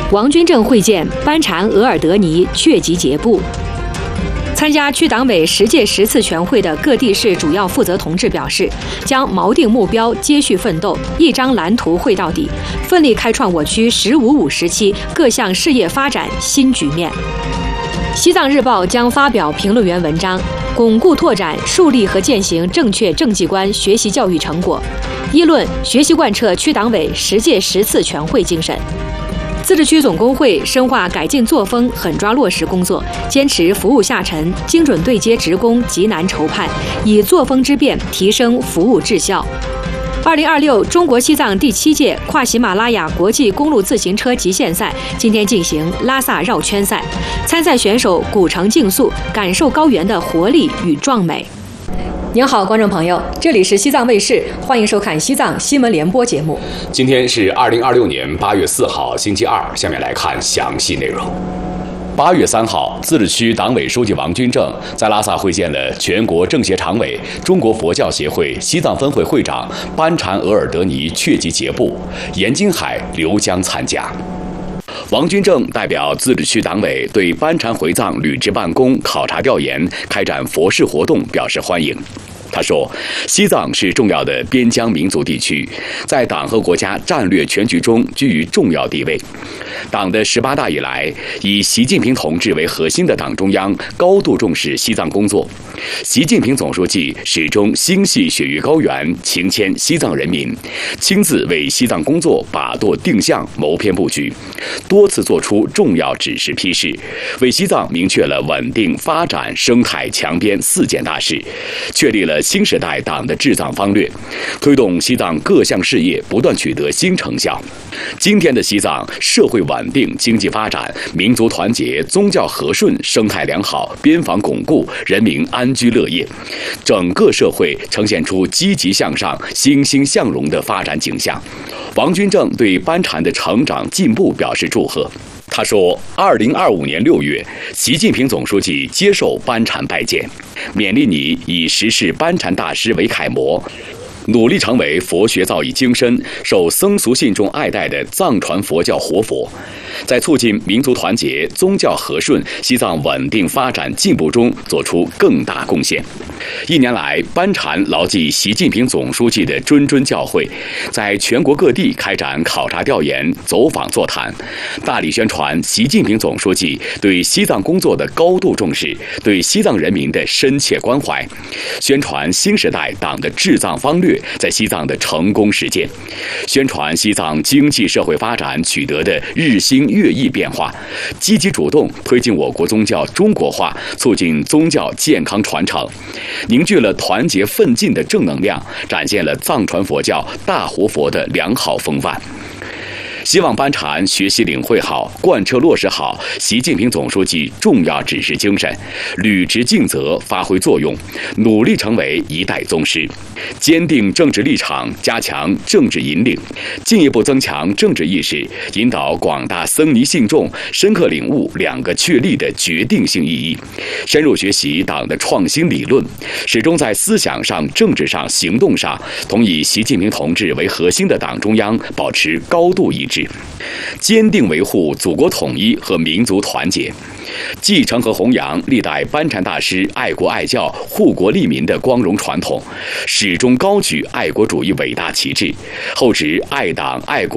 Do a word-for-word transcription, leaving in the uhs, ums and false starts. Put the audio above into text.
王军正会见班禅额尔德尼，确集结部。参加区党委十届十次全会的各地市主要负责同志表示，将锚定目标，接续奋斗，一张蓝图绘到底，奋力开创我区“十五五”时期各项事业发展新局面。西藏日报将发表评论员文章，巩固拓展、树立和践行正确政绩观学习教育成果，议论学习贯彻区党委十届十次全会精神。自治区总工会深化改进作风，狠抓落实工作，坚持服务下沉，精准对接职工急难愁盼，以作风之变提升服务质效。二零二六中国西藏第七届跨喜马拉雅国际公路自行车极限赛今天进行拉萨绕圈赛，参赛选手古城竞速，感受高原的活力与壮美。您好，观众朋友，这里是西藏卫视，欢迎收看西藏新闻联播节目。 今天是二零二六年八月四号，星期二。下面来看详细内容。八月三号，自治区党委书记王军正在拉萨会见了全国政协常委、中国佛教协会西藏分会会长班禅额尔德尼确集结部，严金海、刘江参加。王军正代表自治区党委对班禅回藏履职办公考察调研开展佛事活动表示欢迎。他说，西藏是重要的边疆民族地区，在党和国家战略全局中居于重要地位。党的十八大以来，以习近平同志为核心的党中央高度重视西藏工作。习近平总书记始终心系雪域高原，情牵西藏人民，亲自为西藏工作把舵定向、谋篇布局，多次作出重要指示批示，为西藏明确了稳定发展、生态强边四件大事，确立了新时代党的治藏方略，推动西藏各项事业不断取得新成效。今天的西藏，社会稳定、经济发展、民族团结、宗教和顺、生态良好、边防巩固、人民安居乐业，整个社会呈现出积极向上、欣欣向荣的发展景象。王军正对班禅的成长进步表示祝贺。他说，二零二五年六月，习近平总书记接受班禅拜见，勉励你以实事班禅大师为楷模，努力成为佛学造诣精深、受僧俗信众爱戴的藏传佛教活佛，在促进民族团结、宗教和顺、西藏稳定发展进步中做出更大贡献。一年来，班禅牢记习近平总书记的谆谆教诲，在全国各地开展考察调研、走访座谈，大力宣传习近平总书记对西藏工作的高度重视，对西藏人民的深切关怀，宣传新时代党的治藏方略在西藏的成功实践，宣传西藏经济社会发展取得的日新月异变化，积极主动推进我国宗教中国化，促进宗教健康传承，凝聚了团结奋进的正能量，展现了藏传佛教大活佛的良好风范。希望班禅学习领会好、贯彻落实好习近平总书记重要指示精神，履职尽责，发挥作用，努力成为一代宗师，坚定政治立场，加强政治引领，进一步增强政治意识，引导广大僧尼信众深刻领悟两个确立的决定性意义，深入学习党的创新理论，始终在思想上、政治上、行动上同以习近平同志为核心的党中央保持高度一致，坚定维护祖国统一和民族团结，继承和弘扬历代班禅大师爱国爱教、护国利民的光荣传统，始终高举爱国主义伟大旗帜，厚植爱党爱国